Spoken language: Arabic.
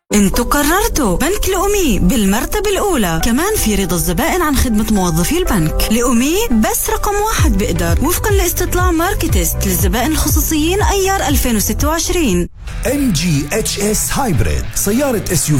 انتوا قررتوا بنك لأمي بالمرتبة الأولى، كمان في رضا الزبائن عن خدمة موظفي البنك. لأمي بس رقم 1 بقدر وفقا لاستطلاع ماركتست للزبائن الخصوصيين أيار 2026. MG HS هايبريد، سيارة SUV